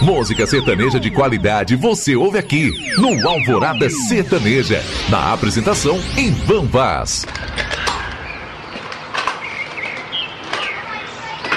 Música sertaneja de qualidade você ouve aqui, no Alvorada Sertaneja. Na apresentação, Ivan Vaz.